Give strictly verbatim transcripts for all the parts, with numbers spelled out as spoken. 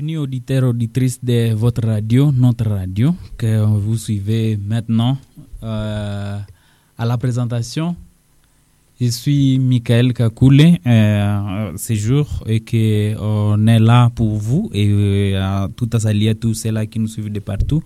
Bienvenue auditeurs, auditrices de votre radio, notre radio, que vous suivez maintenant euh, à la présentation. Je suis Michael Kakoulé, euh, ce jour, et qu'on est là pour vous, et euh, tout à saluer à tous ceux-là qui nous suivent de partout.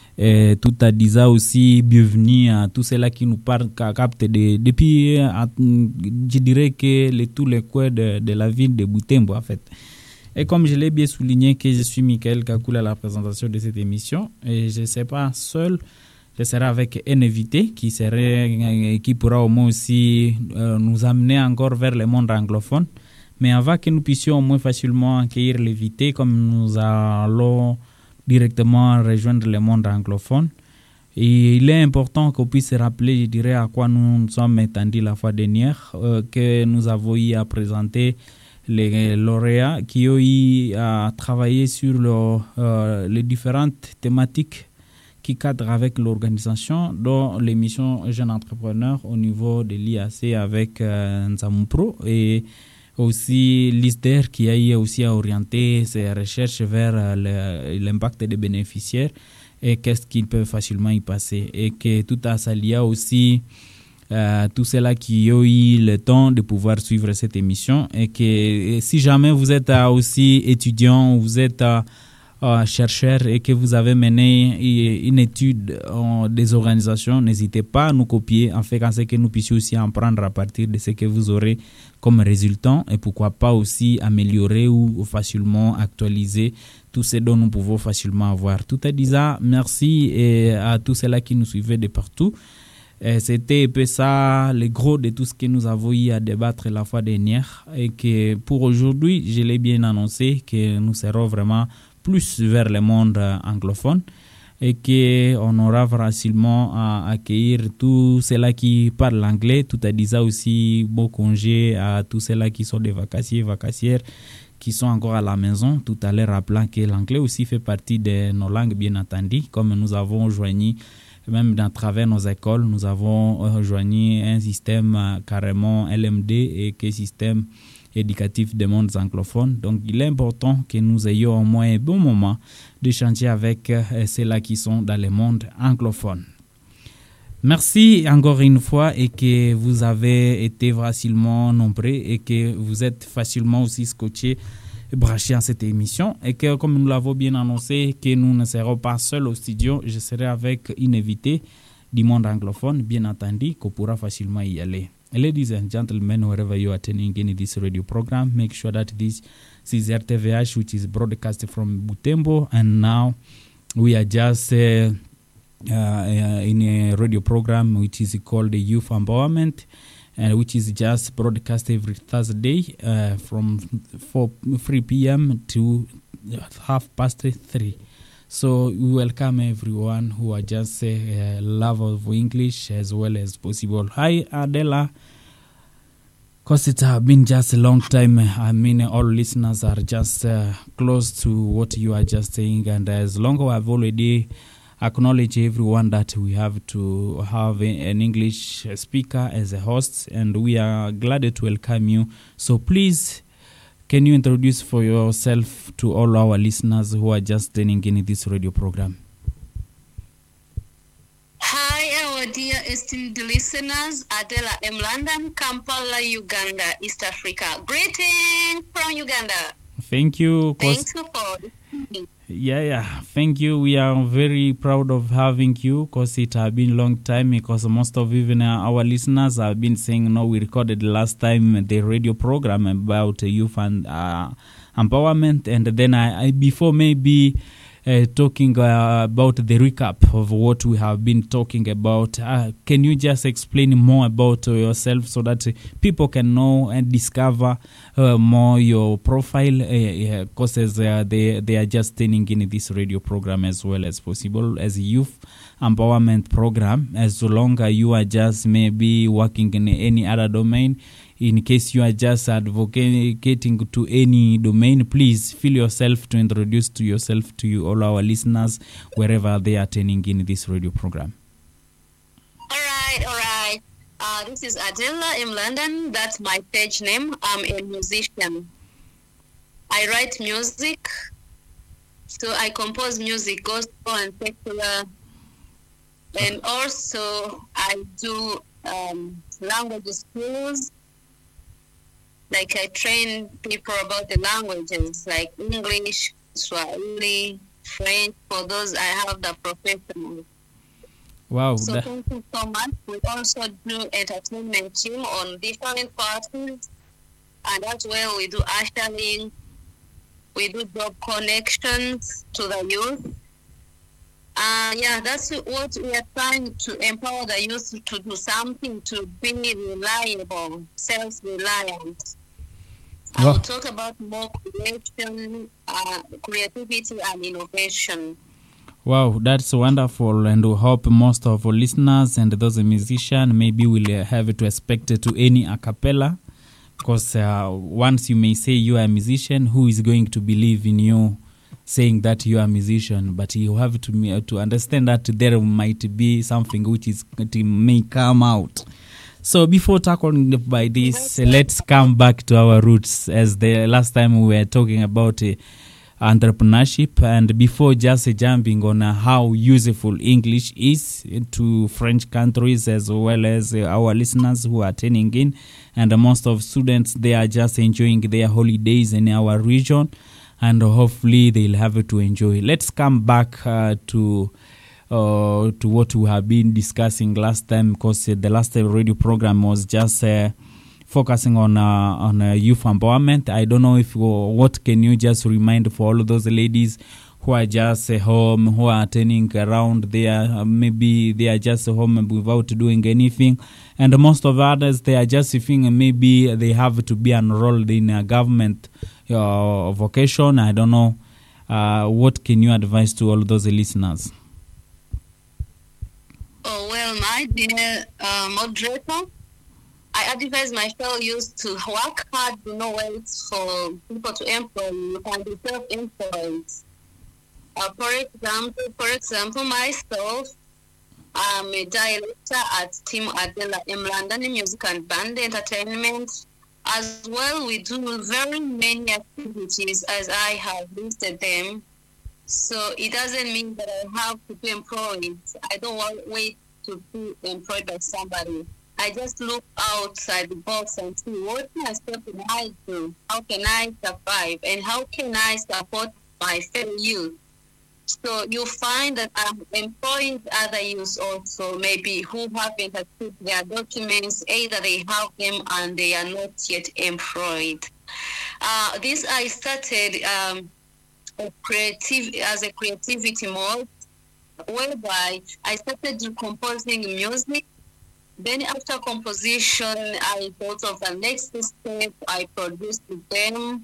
Et tout à dire aussi bienvenue à tous ceux-là qui nous parlent, captent de, depuis, à, je dirais que les, tous les coins de, de la ville de Butembo, en fait. Et comme je l'ai bien souligné, que je suis Michael Kakoulé à la présentation de cette émission, et je ne serai pas seul, je serai avec un invité qui, serait, qui pourra au moins aussi euh, nous amener encore vers le monde anglophone. Mais avant que nous puissions au moins facilement accueillir l'invité, comme nous allons directement rejoindre le monde anglophone, et il est important qu'on puisse rappeler, je dirais, à quoi nous nous sommes étendus la fois dernière, euh, que nous avons eu à présenter les lauréats qui ont eu à travailler sur le, euh, les différentes thématiques qui cadrent avec l'organisation, dont l'émission Jeunes Entrepreneurs au niveau de l'I A C avec euh, Nzamumpro, et aussi l'I S D E R qui a eu aussi à orienter ses recherches vers euh, l'impact des bénéficiaires et qu'est-ce qu'ils peuvent facilement y passer. Et que tout à ça, il y a aussi Euh, tous ceux-là qui ont eu le temps de pouvoir suivre cette émission, et que et si jamais vous êtes euh, aussi étudiant, vous êtes euh, euh, chercheur et que vous avez mené une étude euh, des organisations, n'hésitez pas à nous copier, en fait, en ce que nous puissions aussi en prendre à partir de ce que vous aurez comme résultat, et pourquoi pas aussi améliorer ou, ou facilement actualiser tout ce dont nous pouvons facilement avoir. Tout à dit ça, merci et à tous ceux-là qui nous suivaient de partout. Et c'était un peu ça, le gros de tout ce que nous avons eu à débattre la fois dernière. Et que pour aujourd'hui, je l'ai bien annoncé, que nous serons vraiment plus vers le monde anglophone et qu'on aura facilement à accueillir tous ceux-là qui parlent l'anglais. Tout à dit ça aussi, beau congé à tous ceux-là qui sont des vacanciers, vacancières, qui sont encore à la maison. Tout à l'heure, rappelant que l'anglais aussi fait partie de nos langues, bien entendu, comme nous avons joigné. Même dans travers nos écoles, nous avons rejoint un système euh, carrément L M D et que système éducatif des mondes anglophones. Donc, il est important que nous ayons au moins un bon moment d'échanger avec euh, ceux-là qui sont dans le monde anglophone. Merci encore une fois et que vous avez été facilement nombreux et que vous êtes facilement aussi scotchés branché à cette émission, et que comme nous l'avons bien annoncé, que nous ne serons pas seuls au studio, je serai avec une invitée du monde anglophone, bien entendu, qu'on pourra facilement y aller. Ladies and gentlemen, wherever you are tuning in this radio program, make sure that this is R T V H, which is broadcast from Butembo, and now we are just uh, uh, in a radio program which is called the Youth Empowerment, and which is just broadcast every Thursday uh, from four, three p.m. to half past three. So we welcome everyone who are just uh, love of English as well as possible. Hi, Adela. Because it has been just a long time. I mean, all listeners are just uh, close to what you are just saying. And as long as I've already acknowledge everyone that we have to have an English speaker as a host, and we are glad to welcome you. So please, can you introduce for yourself to all our listeners who are just tuning in this radio program? Hi, our dear esteemed listeners. Adela M. London, Kampala, Uganda, East Africa. Greetings from Uganda. Thank you. Thanks for listening. Yeah, yeah. Thank you. We are very proud of having you because it has been a long time, because most of even our listeners have been saying, no, we recorded last time the radio program about youth and uh, empowerment. And then I, I before maybe uh, talking uh, about the recap of what we have been talking about, uh, can you just explain more about uh, yourself so that uh, people can know and discover uh, more your profile, because uh, uh, uh, they, they are just tuning in this radio program as well as possible as a youth empowerment program, as long as you are just maybe working in any other domain. In case you are just advocating to any domain, please feel yourself to introduce to yourself to you, all our listeners, wherever they are tuning in this radio program. All right, all right. Uh, this is Adela in London. That's my page name. I'm a musician. I write music. So I compose music, gospel and secular. And also I do um, language schools. Like I train people about the languages, like English, Swahili, French. For those, I have the professional. Wow. So that- thank you so much. We also do entertainment team on different parties. And as well, we do ushering. We do job connections to the youth. Uh, yeah, that's what we are trying to empower the youth to do something to be reliable, self-reliant. I Wow. will talk about more creation, uh, creativity and innovation. Wow, that's wonderful, and we hope most of our listeners and those musicians maybe will uh, have to expect to any a cappella, because uh, once you may say you are a musician, who is going to believe in you saying that you are a musician? But you have to uh, to understand that there might be something which is it may come out. So before tackling by this, uh, let's come back to our roots, as the last time we were talking about uh, entrepreneurship, and before just uh, jumping on uh, how useful English is to French countries as well as uh, our listeners who are tuning in, and uh, most of students, they are just enjoying their holidays in our region, and hopefully they'll have to enjoy. Let's come back uh, to uh, to what we have been discussing last time, because uh, the last uh, radio program was just uh, focusing on uh, on uh, youth empowerment. I don't know if uh, what can you just remind for all of those ladies who are just uh, home, who are turning around there, uh, maybe they are just home without doing anything, and most of others, they are just thinking maybe they have to be enrolled in a government uh, vocation. I don't know. Uh, what can you advise to all those listeners? Oh, well, my dear uh, moderator, I advise my fellow youth to work hard, do not wait for people to employ you. You can be self-employed. Uh, for example, for example, myself, I'm a director at Team Adela M. London Music and Band Entertainment. As well, we do very many activities as I have listed them. So it doesn't mean that I have to be employed. I don't want wait to be employed by somebody. I just look outside the box and see what kind of stuff can I do? How can I survive? And how can I support my fellow youth? So you find that I'm employing other youths also, maybe who haven't achieved their documents. Either they have them and they are not yet employed. Uh, this I started um, a creative as a creativity mode, whereby I started composing music. Then after composition, I thought of the next step. I produced them.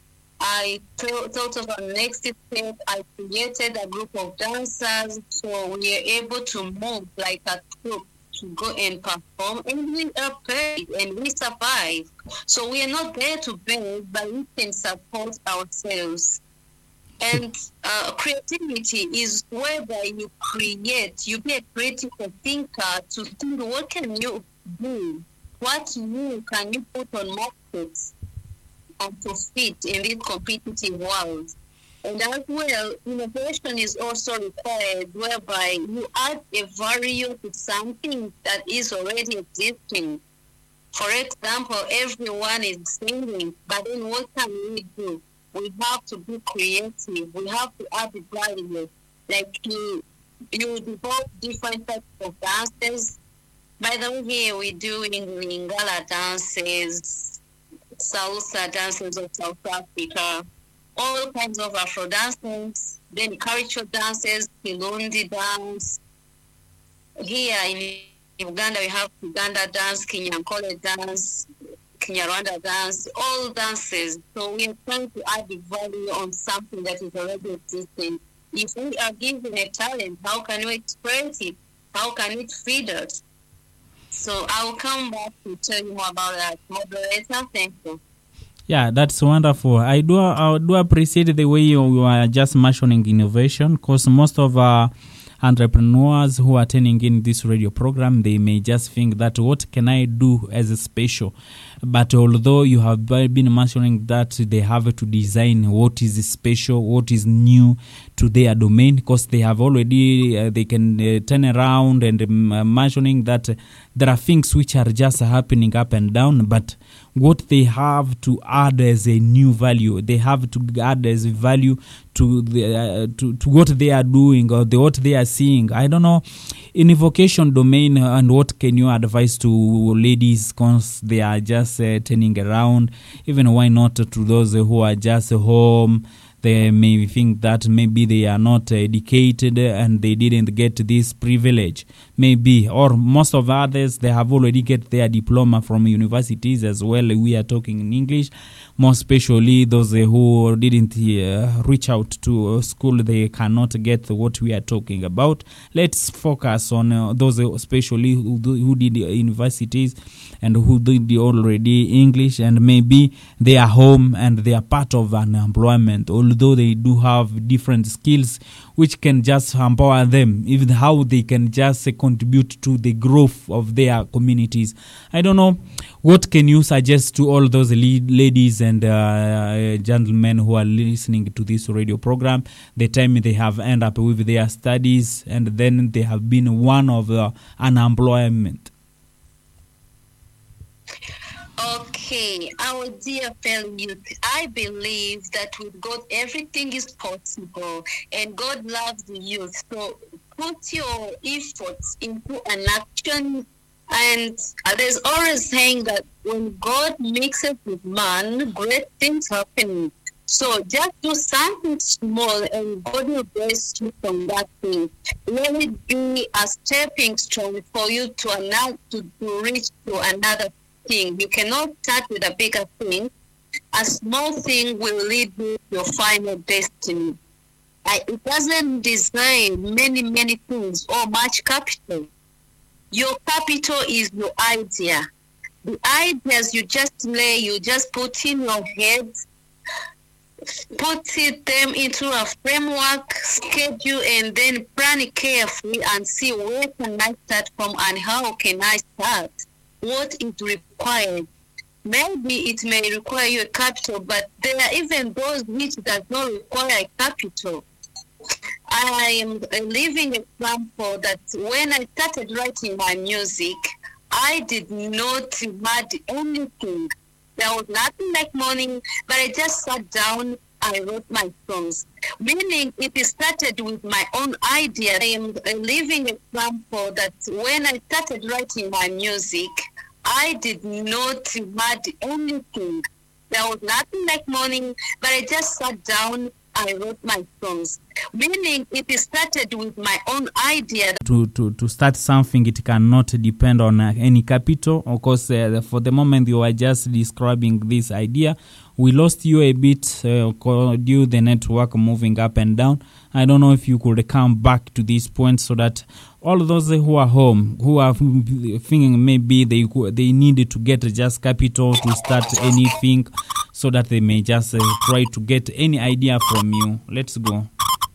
I th- thought of the next step. I created a group of dancers, so we are able to move like a troupe to go and perform, and we are paid and we survive. So we are not there to beg, but we can support ourselves. And uh, creativity is whereby you create, you be a critical thinker to think what can you do, what new can you put on markets and to fit in this competitive world. And as well, innovation is also required, whereby you add a value to something that is already existing. For example, everyone is singing, but then what can we do? We have to be creative. We have to add the value. Like you, you develop different types of dances. By the way, here we do Lingala dances, salsa dances of South Africa, all kinds of Afro dances, then cultural dances, Kilundi dance. Here in Uganda, we have Uganda dance, Kinyankole dance, Kinyarwanda dance, all dances. So we are trying to add the value on something that is already existing. If we are given a talent, how can we express it? How can it feed us? So I will come back to tell you more about that. Moderator, thank you. Yeah, that's wonderful. I do I do appreciate the way you, you are just mentioning innovation, because most of uh, entrepreneurs who are attending in this radio program, they may just think that what can I do as a special? But although you have been mentioning that they have to design what is special, what is new to their domain, because they have already, uh, they can uh, turn around and uh, mentioning that uh, there are things which are just happening up and down, but what they have to add as a new value, they have to add as a value to the uh, to, to what they are doing or the, what they are seeing. I don't know, in the vocation domain, uh, and what can you advise to ladies because they are just uh, turning around, even why not to those who are just home? They may think that maybe they are not educated and they didn't get this privilege. Maybe, or most of others, they have already get their diploma from universities as well. We are talking in English, more especially those who didn't uh, reach out to school. They cannot get what we are talking about. Let's focus on uh, those especially who, do, who did universities and who did already English, and maybe they are home and they are part of unemployment, although they do have different skills which can just empower them, even how they can just uh, contribute to the growth of their communities. I don't know, what can you suggest to all those lead ladies and uh, gentlemen who are listening to this radio program, the time they have ended up with their studies and then they have been one of uh, unemployment? Okay, our dear fellow youth, I believe that with God everything is possible and God loves the youth. So put your efforts into an action. And there's always saying that when God mixes with man, great things happen. So just do something small and God will bless you from that thing. Let it be a stepping stone for you to, another, to, to reach to another thing. You cannot start with a bigger thing. A small thing will lead you to your final destiny. I, it doesn't design many, many things or much capital. Your capital is your idea. The ideas you just lay, you just put in your head, put it, them into a framework, schedule, and then plan it carefully and see where can I start from and how can I start. What is required. Maybe it may require you a capital, but there are even those which does not require a capital. I am a living example that when I started writing my music, I did not add anything. There was nothing like money, but I just sat down, I wrote my songs. Meaning it started with my own idea. I am a living example that when I started writing my music, I did not add anything. There was nothing like money, but I just sat down, I wrote my songs. Meaning it started with my own idea. To, to, to start something, it cannot depend on uh, any capital. Of course, uh, for the moment you are just describing this idea, we lost you a bit uh, due the network moving up and down. I don't know if you could come back to this point so that all those who are home, who are thinking maybe they they needed to get just capital to start anything, so that they may just uh, try to get any idea from you. Let's go.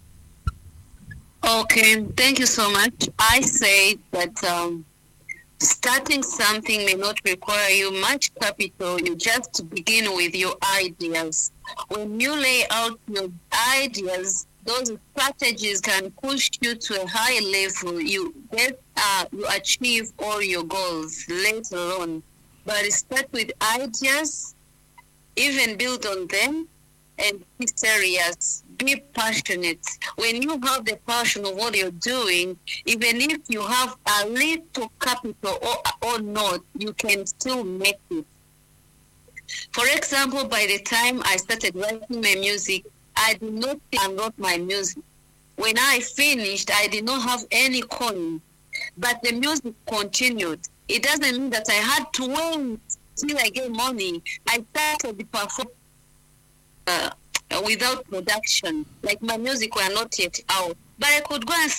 Okay, thank you so much. I say that um, starting something may not require you much capital. You just begin with your ideas. When you lay out your ideas, those strategies can push you to a higher level. You get, uh, you achieve all your goals later on. But start with ideas, even build on them, and be serious. Be passionate. When you have the passion of what you're doing, even if you have a little capital or, or not, you can still make it. For example, by the time I started writing my music, I did not unlock my music. When I finished, I did not have any coin, but the music continued. It doesn't mean that I had to wait till I get money. I started the performance uh, without production. Like my music were not yet out, but I could go and